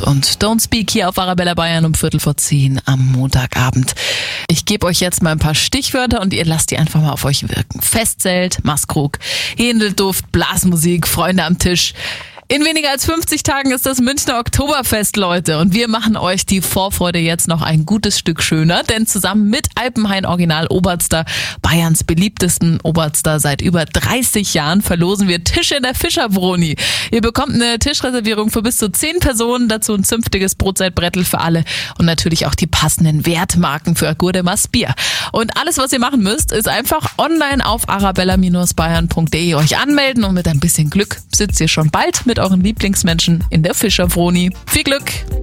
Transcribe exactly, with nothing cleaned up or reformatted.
und Don't Speak hier auf Arabella Bayern um Viertel vor zehn am Montagabend. Ich gebe euch jetzt mal ein paar Stichwörter und ihr lasst die einfach mal auf euch wirken. Festzelt, Maskrug, Händelduft, Blasmusik, Freunde am Tisch. In weniger als fünfzig Tagen ist das Münchner Oktoberfest, Leute. Und wir machen euch die Vorfreude jetzt noch ein gutes Stück schöner. Denn zusammen mit Alpenhain Original Oberster, Bayerns beliebtesten Oberster seit über dreißig Jahren, verlosen wir Tische in der Fischerbroni. Ihr bekommt eine Tischreservierung für bis zu zehn Personen, dazu ein zünftiges Brotzeitbrettel für alle und natürlich auch die passenden Wertmarken für Gurdemas Bier. Und alles, was ihr machen müsst, ist einfach online auf arabella Bayern punkt de euch anmelden und mit ein bisschen Glück sitzt ihr schon bald mit euren Lieblingsmenschen in der Fischerbroni. Viel Glück!